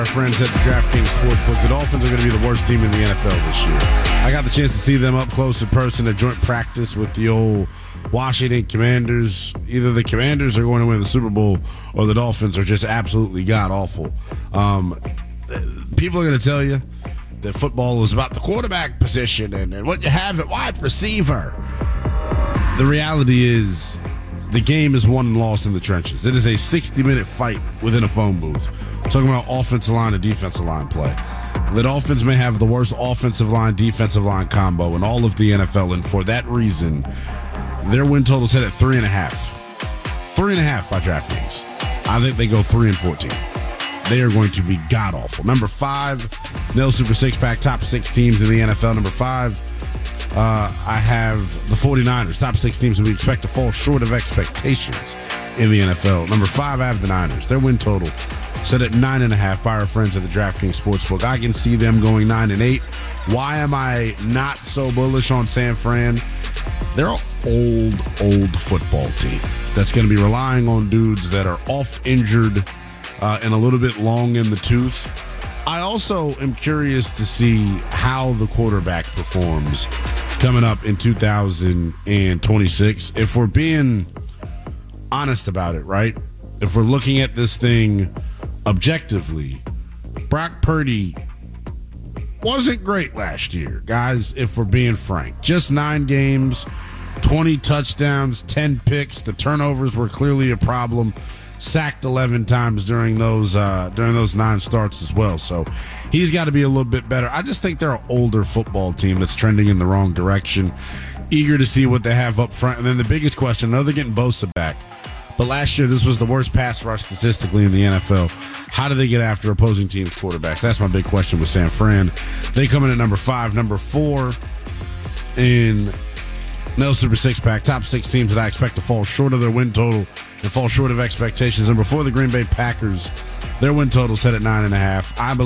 Our friends at the DraftKings Sportsbook, the Dolphins are going to be the worst team in the NFL this year. I got the chance to see them up close in person at joint practice with the old Washington Commanders. Either the Commanders are going to win the Super Bowl or the Dolphins are just absolutely god-awful. People are going to tell you that football is about the quarterback position and what you have at wide receiver. The reality is the game is won and lost in the trenches. It is a 60-minute fight within a phone booth. Talking about offensive line and defensive line play. The Dolphins may have the worst offensive line, defensive line combo in all of the NFL, and for that reason, their win total is set at 3.5. 3.5 by DraftKings. I think they go 3-14. They are going to be god-awful. Number 5, Nail Super Six Pack, top 6 teams in the NFL. Number 5, I have the 49ers, top 6 teams that we expect to fall short of expectations in the NFL. Number 5, I have the Niners. Their win total set at 9.5 by our friends at the DraftKings Sportsbook. I can see them going 9-8. Why am I not so bullish on San Fran? They're an old football team that's going to be relying on dudes that are oft injured and a little bit long in the tooth. I also am curious to see how the quarterback performs coming up in 2026. If we're being honest about it, right? If we're looking at this thing objectively, Brock Purdy wasn't great last year, guys, if we're being frank. Just 9 games, 20 touchdowns, 10 picks. The turnovers were clearly a problem. Sacked 11 times during those 9 starts as well. So he's got to be a little bit better. I just think they're an older football team that's trending in the wrong direction. Eager to see what they have up front. And then the biggest question, I know they're getting Bosa back, but last year, this was the worst pass rush statistically in the NFL. How do they get after opposing teams' quarterbacks? That's my big question with San Fran. They come in at number 5. Number 4 in Nail Super Six Pack, top 6 teams that I expect to fall short of their win total and fall short of expectations. And before the Green Bay Packers, their win total set at 9.5. I believe